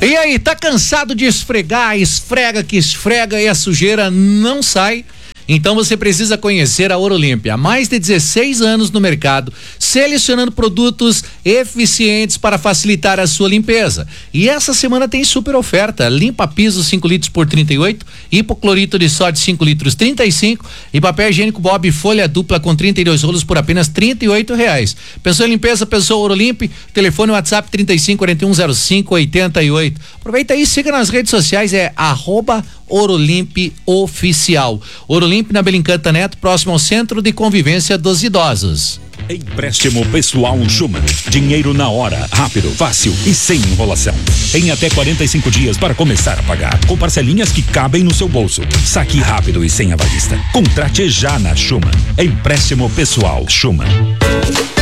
E aí, tá cansado de esfregar, esfrega que esfrega e a sujeira não sai? Então você precisa conhecer a Orolímpia. Há mais de 16 anos no mercado, selecionando produtos eficientes para facilitar a sua limpeza. E essa semana tem super oferta: limpa piso 5 litros por 38, hipoclorito de sódio 5 litros 35 e papel higiênico Bob folha dupla com 32 rolos por apenas R$ 38. Pensou em limpeza, pensou Orolímpia? Telefone WhatsApp 35410588. Aproveita aí e siga nas redes sociais, @Orolímpia Oficial. Orolímpia na Belincanta Neto, próximo ao Centro de Convivência dos Idosos. Empréstimo pessoal Schumann. Dinheiro na hora, rápido, fácil e sem enrolação. Em até 45 dias para começar a pagar, com parcelinhas que cabem no seu bolso. Saque rápido e sem avalista. Contrate já na Schumann. Empréstimo pessoal Schumann.